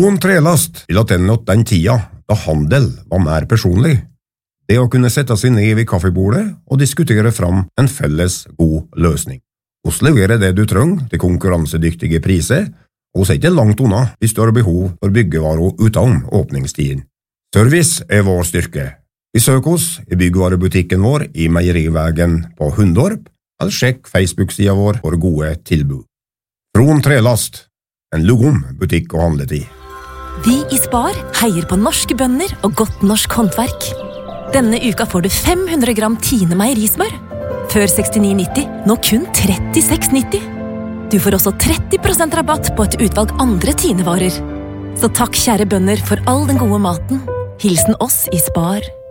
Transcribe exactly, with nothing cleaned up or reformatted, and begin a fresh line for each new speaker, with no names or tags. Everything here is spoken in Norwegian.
Fron Trelast vil at den åt den tida da handel var mer personlig. Det å kunne sette seg ned ved kaffebordet og diskutere fram en felles god løsning. Oss leverer det du trenger til konkurransedyktige priser, og oss er ikke langt unna hvis du har behov for byggevarer utenom åpningstiden. Service er vår styrke. Besøk oss i byggvarebutikken vår i Meierivägen på Hundorp, eller sjekk Facebook-siden vår for gode tilbud. Fron Trelast, en lugom butikk å handle til.
Vi i Spar heier på norske bønder og godt norsk håndverk. Denne uka får du fem hundre gram Tine meierismør. Før sekstini nitti, nå kun trettiseks nitti. Du får også tretti prosent rabatt på et utvalg andre Tine-varer. Så takk kjære bønder for all den gode maten. Hilsen oss i Spar.